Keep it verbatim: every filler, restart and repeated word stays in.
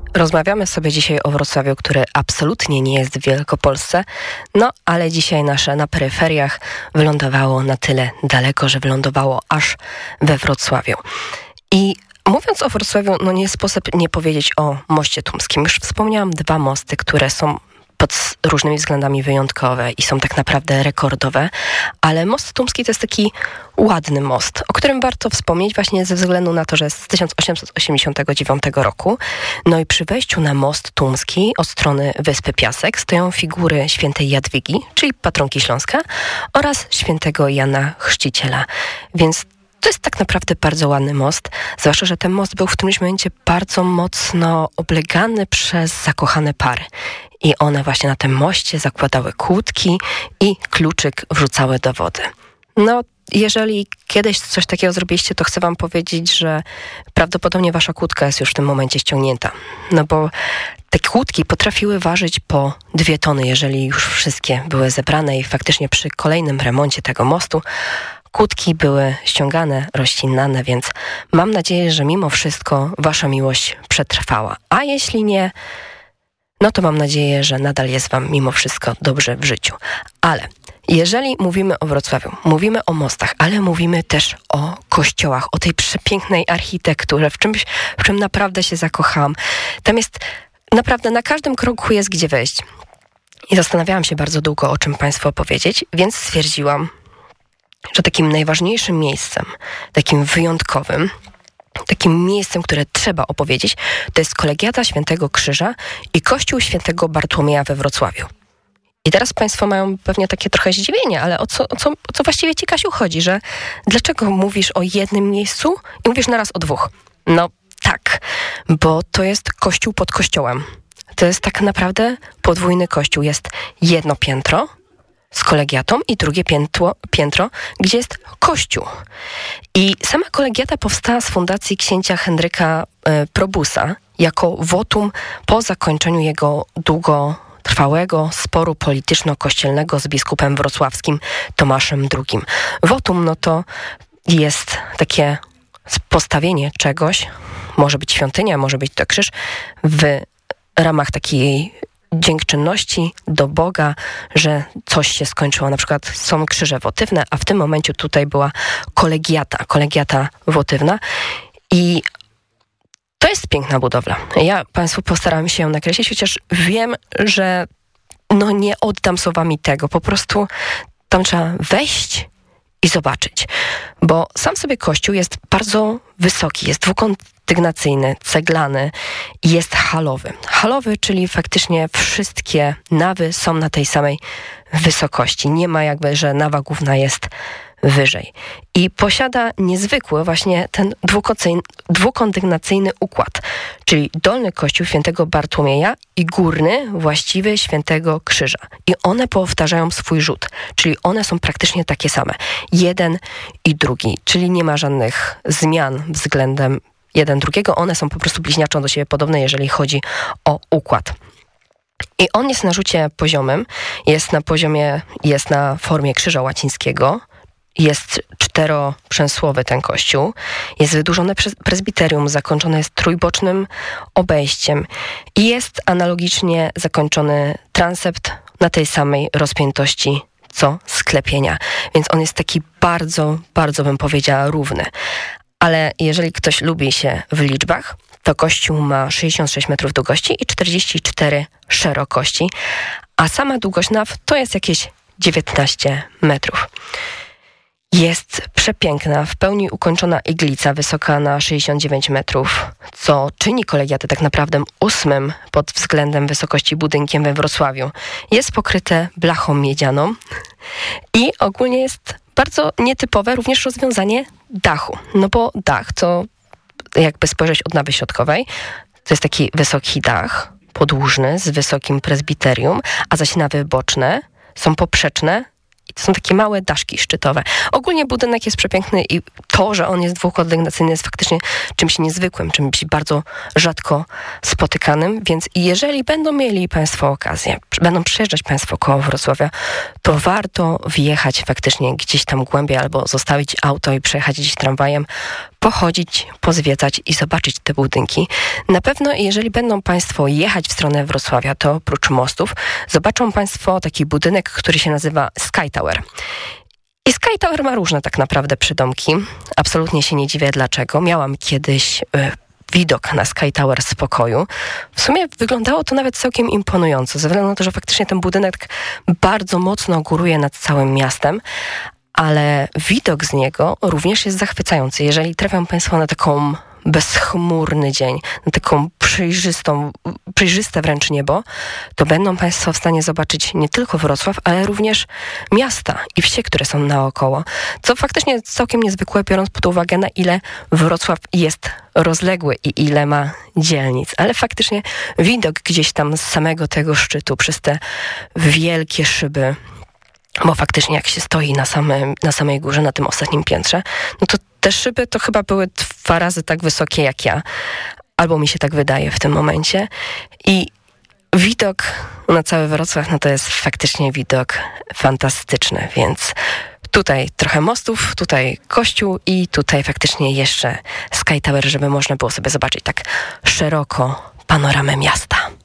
Rozmawiamy sobie dzisiaj o Wrocławiu, który absolutnie nie jest w Wielkopolsce, no ale dzisiaj nasze na peryferiach wylądowało na tyle daleko, że wylądowało aż we Wrocławiu. I mówiąc o Wrocławiu, no nie sposób nie powiedzieć o Moście Tumskim. Już wspomniałam dwa mosty, które są pod różnymi względami wyjątkowe i są tak naprawdę rekordowe, ale Most Tumski to jest taki ładny most, o którym warto wspomnieć właśnie ze względu na to, że jest z tysiąc osiemset osiemdziesiątego dziewiątego roku. No i przy wejściu na Most Tumski od strony Wyspy Piasek stoją figury świętej Jadwigi, czyli patronki Śląska, oraz świętego Jana Chrzciciela. Więc to jest tak naprawdę bardzo ładny most, zwłaszcza, że ten most był w którymś momencie bardzo mocno oblegany przez zakochane pary. I one właśnie na tym moście zakładały kłódki i kluczyk wrzucały do wody. No, jeżeli kiedyś coś takiego zrobiliście, to chcę wam powiedzieć, że prawdopodobnie wasza kłódka jest już w tym momencie ściągnięta. No bo te kłódki potrafiły ważyć po dwie tony, jeżeli już wszystkie były zebrane i faktycznie przy kolejnym remoncie tego mostu kłódki były ściągane, rozcinane, więc mam nadzieję, że mimo wszystko wasza miłość przetrwała. A jeśli nie, no to mam nadzieję, że nadal jest wam mimo wszystko dobrze w życiu. Ale jeżeli mówimy o Wrocławiu, mówimy o mostach, ale mówimy też o kościołach, o tej przepięknej architekturze, w czymś, w czym naprawdę się zakochałam. Tam jest naprawdę na każdym kroku jest gdzie wejść. I zastanawiałam się bardzo długo, o czym państwu opowiedzieć, więc stwierdziłam, że takim najważniejszym miejscem, takim wyjątkowym, takim miejscem, które trzeba opowiedzieć, to jest Kolegiata Świętego Krzyża i Kościół Świętego Bartłomieja we Wrocławiu. I teraz państwo mają pewnie takie trochę zdziwienie, ale o co, o co, o co właściwie ci, Kasiu, chodzi? Że dlaczego mówisz o jednym miejscu i mówisz naraz o dwóch? No tak, bo to jest kościół pod kościołem. To jest tak naprawdę podwójny kościół. Jest jedno piętro z kolegiatą i drugie piętro, piętro, gdzie jest kościół. I sama kolegiata powstała z fundacji księcia Henryka e, Probusa jako wotum po zakończeniu jego długotrwałego sporu polityczno-kościelnego z biskupem wrocławskim Tomaszem drugim. Wotum no to jest takie postawienie czegoś, może być świątynia, może być to krzyż, w ramach takiej dziękczynności do Boga, że coś się skończyło. Na przykład są krzyże wotywne, a w tym momencie tutaj była kolegiata, kolegiata wotywna i to jest piękna budowla. Ja państwu postaram się ją nakreślić, chociaż wiem, że no nie oddam słowami tego. Po prostu tam trzeba wejść i zobaczyć. Bo sam sobie kościół jest bardzo wysoki, jest dwukondygnacyjny, ceglany i jest halowy. Halowy, czyli faktycznie wszystkie nawy są na tej samej wysokości. Nie ma jakby, że nawa główna jest wyżej. I posiada niezwykły właśnie ten dwukondygnacyjny układ, czyli dolny kościół świętego Bartłomieja i górny, właściwy świętego Krzyża. I one powtarzają swój rzut, czyli one są praktycznie takie same. Jeden i drugi, czyli nie ma żadnych zmian względem jeden drugiego. One są po prostu bliźniaczo do siebie podobne, jeżeli chodzi o układ. I on jest na rzucie poziomym, jest na poziomie, jest na formie krzyża łacińskiego. Jest czteroprzęsłowy ten kościół, jest wydłużone prezbiterium, zakończone jest trójbocznym obejściem i jest analogicznie zakończony transept na tej samej rozpiętości co sklepienia. Więc on jest taki bardzo, bardzo bym powiedziała równy. Ale jeżeli ktoś lubi się w liczbach, to kościół ma sześćdziesiąt sześć metrów długości i czterdzieści cztery szerokości, a sama długość naw to jest jakieś dziewiętnaście metrów. Jest przepiękna, w pełni ukończona iglica wysoka na sześćdziesiąt dziewięć metrów, co czyni kolegiatę tak naprawdę ósmym pod względem wysokości budynkiem we Wrocławiu. Jest pokryte blachą miedzianą i ogólnie jest bardzo nietypowe również rozwiązanie dachu. No bo dach to jakby spojrzeć od nawy środkowej, to jest taki wysoki dach podłużny z wysokim prezbiterium, a zaś nawy boczne są poprzeczne i to są takie małe daszki szczytowe. Ogólnie budynek jest przepiękny i to, że on jest dwukondygnacyjny, jest faktycznie czymś niezwykłym, czymś bardzo rzadko spotykanym, więc jeżeli będą mieli państwo okazję, będą przyjeżdżać państwo koło Wrocławia, to warto wjechać faktycznie gdzieś tam głębiej albo zostawić auto i przejechać gdzieś tramwajem pochodzić, pozwiedzać i zobaczyć te budynki. Na pewno, jeżeli będą Państwo jechać w stronę Wrocławia, to oprócz mostów zobaczą Państwo taki budynek, który się nazywa Sky Tower. I Sky Tower ma różne tak naprawdę przydomki. Absolutnie się nie dziwię dlaczego. Miałam kiedyś y, widok na Sky Tower z pokoju. W sumie wyglądało to nawet całkiem imponująco, ze względu na to, że faktycznie ten budynek bardzo mocno góruje nad całym miastem, ale widok z niego również jest zachwycający. Jeżeli trafią Państwo na taką bezchmurny dzień, na taką przejrzystą, przejrzyste wręcz niebo, to będą Państwo w stanie zobaczyć nie tylko Wrocław, ale również miasta i wsie, które są naokoło. Co faktycznie jest całkiem niezwykłe, biorąc pod uwagę, na ile Wrocław jest rozległy i ile ma dzielnic. Ale faktycznie widok gdzieś tam z samego tego szczytu, przez te wielkie szyby, bo faktycznie jak się stoi na, samym, na samej górze, na tym ostatnim piętrze, no to te szyby to chyba były dwa razy tak wysokie jak ja. Albo mi się tak wydaje w tym momencie. I widok na cały Wrocław, no to jest faktycznie widok fantastyczny, więc tutaj trochę mostów, tutaj kościół i tutaj faktycznie jeszcze Sky Tower, żeby można było sobie zobaczyć tak szeroko panoramę miasta.